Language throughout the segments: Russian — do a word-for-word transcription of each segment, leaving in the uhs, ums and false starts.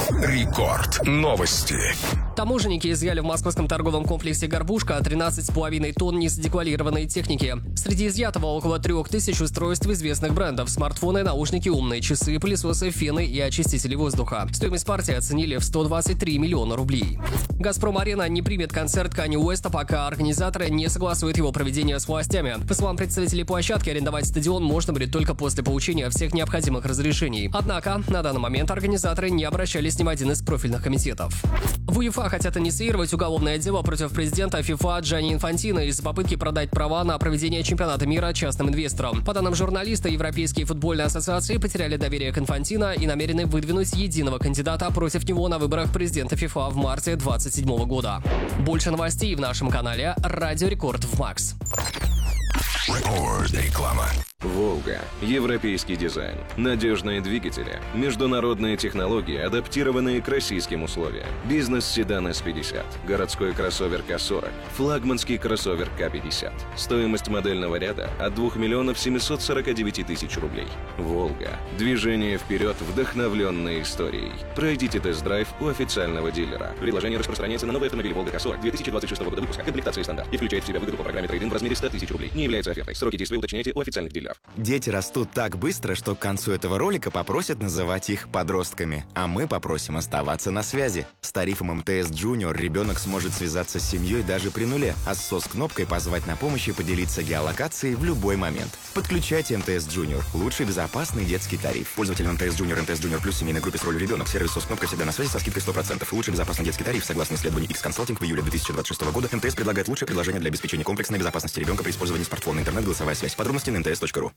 Рекорд. Новости. Таможенники изъяли в московском торговом комплексе «Горбушка» тринадцать с половиной тонн незадекларированной техники. Среди изъятого около трех тысяч устройств известных брендов: смартфоны, наушники, умные часы, пылесосы, фены и очистители воздуха. Стоимость партии оценили в сто двадцать три миллиона рублей. «Газпром-арена» не примет концерт Канье Уэста, пока организаторы не согласуют его проведение с властями. По словам представителей площадки, арендовать стадион можно будет только после получения всех необходимых разрешений. Однако, на данный момент организаторы не обращались ни в один из профильных комитетов. В УЕФА хотят инициировать уголовное дело против президента ФИФА Джанни Инфантино из-за попытки продать права на проведение чемпионата мира частным инвесторам. По данным журналиста, европейские футбольные ассоциации потеряли доверие к Инфантино и намерены выдвинуть единого кандидата против него на выборах президента ФИФА в марте две тысячи двадцать седьмого года. Больше новостей в нашем канале «Радио Рекорд» в Макс. Реклама. «Волга». Европейский дизайн, надежные двигатели, международные технологии, адаптированные к российским условиям. Бизнес-седан эс пятьдесят, городской кроссовер ка сорок, флагманский кроссовер ка пятьдесят. Стоимость модельного ряда от двух миллионов семисот сорока девяти тысяч рублей. «Волга». Движение вперед, вдохновленной историей. Пройдите тест-драйв у официального дилера. Предложение распространяется на новый автомобиль «Волга ка сорок» две тысячи двадцать шестого года выпуска, комплектации стандарт, и включает в себя выгоду по программе трейд-ин в размере ста тысяч рублей. Не является офертой. Сроки действия уточняйте у официальных дилеров. Дети растут так быстро, что к концу этого ролика попросят называть их подростками. А мы попросим оставаться на связи. С тарифом эм тэ эс Junior ребенок сможет связаться с семьей даже при нуле, а с сос-кнопкой позвать на помощь и поделиться геолокацией в любой момент. Подключайте эм тэ эс Junior. Лучший безопасный детский тариф. Пользователям эм тэ эс Junior, эм тэ эс Junior Plus семейной группе с ролью ребенок. Сервис сос-кнопка всегда на связи со скидкой сто процентов. Лучший безопасный детский тариф. Согласно исследованию X-Consulting в июле две тысячи двадцать шестого года, эм тэ эс предлагает лучшее предложение для обеспечения комплексной безопасности ребенка при использовании смартфона, интернет, голосовая связь. Подробности на эм тэ эс точка ру.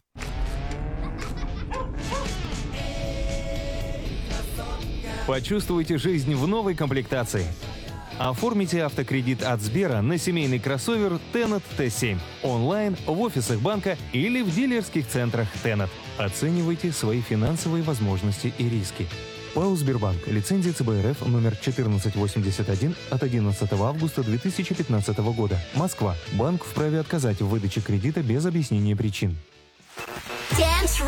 Почувствуйте жизнь в новой комплектации. Оформите автокредит от Сбера на семейный кроссовер Tenet тэ семь онлайн, в офисах банка или в дилерских центрах Tenet. Оценивайте свои финансовые возможности и риски. ПАО «Сбербанк». Лицензия цэ бэ эр эф номер четырнадцать восемьдесят один от одиннадцатого августа две тысячи пятнадцатого года. Москва. Банк вправе отказать в выдаче кредита без объяснения причин. Dance